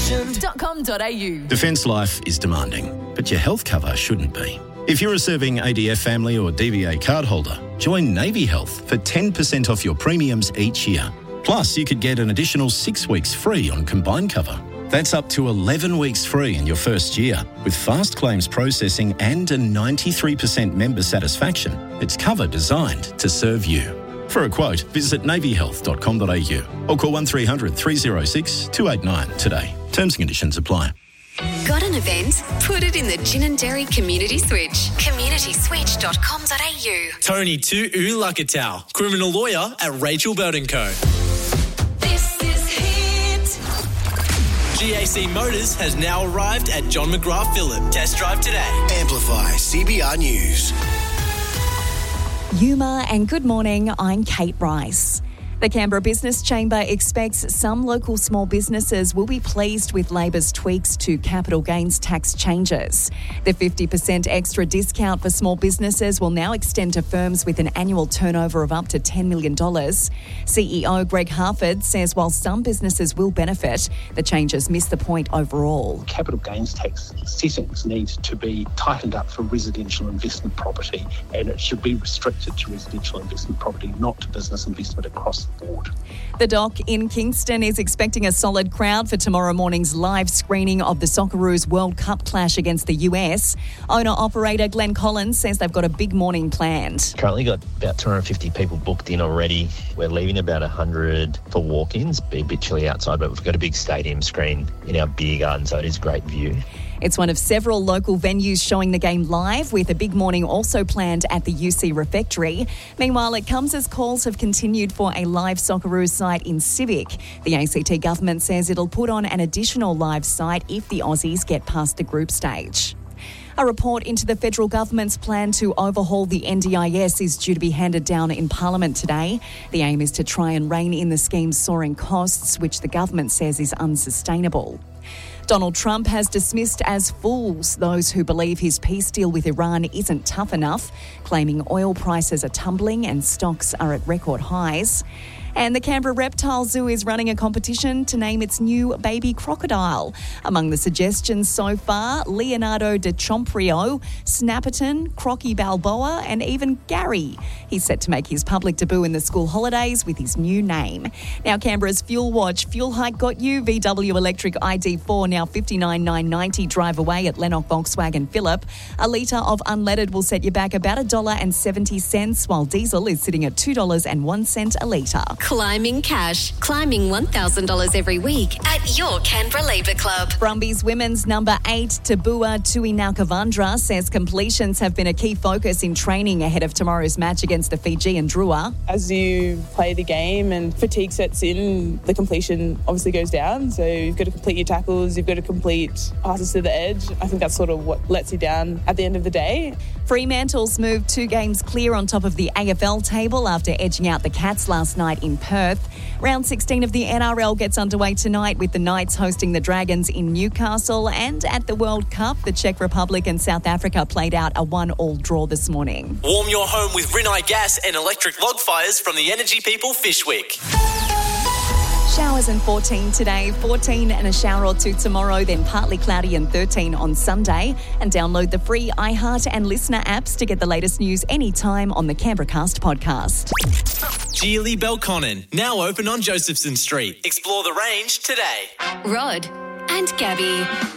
Defence.com.au. Defence life is demanding, but your health cover shouldn't be. If you're a serving ADF family or DVA card holder, join Navy Health for 10% off your premiums each year. Plus, you could get an additional 6 weeks free on combined cover. That's up to 11 weeks free in your first year, with fast claims processing and a 93% member satisfaction. It's cover designed to serve you. For a quote, visit navyhealth.com.au or call 1300 306 289 today. Terms and conditions apply. Got an event? Put it in the Gin and Dairy Community Switch. communityswitch.com.au. Tony to Ulakatau, criminal lawyer at Rachel Burton Co. This is Hit. GAC Motors has now arrived at John McGrath Phillip. Test drive today. Amplify CBR News. Yuma and good morning, I'm Kate Rice. The Canberra Business Chamber expects some local small businesses will be pleased with Labor's tweaks to capital gains tax changes. The 50% extra discount for small businesses will now extend to firms with an annual turnover of up to $10 million. CEO Greg Harford says while some businesses will benefit, the changes miss the point overall. Capital gains tax settings need to be tightened up for residential investment property, and it should be restricted to residential investment property, not to business investment across the board. The Dock in Kingston is expecting a solid crowd for tomorrow morning's live screening of the Socceroos World Cup clash against the US. Owner-operator Glenn Collins says they've got a big morning planned. Currently got about 250 people booked in already. We're leaving about 100 for walk-ins. Be a bit chilly outside, but we've got a big stadium screen in our beer garden, so it is a great view. It's one of several local venues showing the game live, with a big morning also planned at the UC Refectory. Meanwhile, it comes as calls have continued for a live Socceroos site in Civic. The ACT government says it'll put on an additional live site if the Aussies get past the group stage. A report into the federal government's plan to overhaul the NDIS is due to be handed down in Parliament today. The aim is to try and rein in the scheme's soaring costs, which the government says is unsustainable. Donald Trump has dismissed as fools those who believe his peace deal with Iran isn't tough enough, claiming oil prices are tumbling and stocks are at record highs. And the Canberra Reptile Zoo is running a competition to name its new baby crocodile. Among the suggestions so far, Leonardo DiCaprio, Snapperton, Crocky Balboa and even Gary. He's set to make his public debut in the school holidays with his new name. Now Canberra's Fuel Watch. Fuel hike got you. VW electric ID4 now $59,990 drive away at Lennox Volkswagen Phillip. A litre of unleaded will set you back about $1.70, while diesel is sitting at $2.01 a litre. Climbing cash. Climbing $1,000 every week at your Canberra Labour Club. Brumbies women's number 8, Tabua Tuinakavandra, says completions have been a key focus in training ahead of tomorrow's match against the Fijian Drua. As you play the game and fatigue sets in, the completion obviously goes down. So you've got to complete your tackles, you've got to complete passes to the edge. I think that's sort of what lets you down at the end of the day. Fremantle's moved 2 games clear on top of the AFL table after edging out the Cats last night in Perth. Round 16 of the NRL gets underway tonight with the Knights hosting the Dragons in Newcastle, and at the World Cup, the Czech Republic and South Africa played out a 1-1 draw this morning. Warm your home with Rinnai gas and electric log fires from the Energy People Fishwick. Showers and 14 today, 14 and a shower or 2 tomorrow, then partly cloudy and 13 on Sunday. And download the free iHeart and Listener apps to get the latest news anytime on the Canberra Cast podcast. Geely Belconnen, now open on Josephson Street. Explore the range today. Rod and Gabby.